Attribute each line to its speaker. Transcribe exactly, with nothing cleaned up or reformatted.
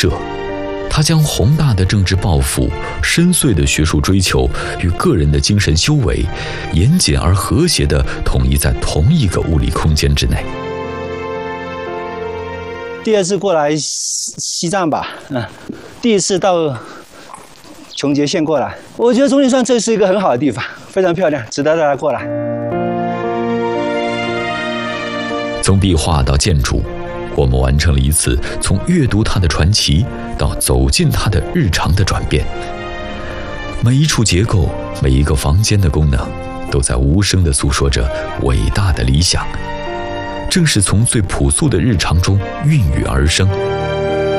Speaker 1: 设。他将宏大的政治抱负、深邃的学术追求与个人的精神修为，严谨而和谐地统一在同一个物理空间之内。
Speaker 2: 第二次过来西藏吧，嗯，第一次到琼结县过来，我觉得中岳山这是一个很好的地方，非常漂亮，值得大家过来。
Speaker 1: 从壁画到建筑，我们完成了一次从阅读它的传奇到走进它的日常的转变。每一处结构，每一个房间的功能，都在无声地诉说着伟大的理想，正是从最朴素的日常中孕育而生。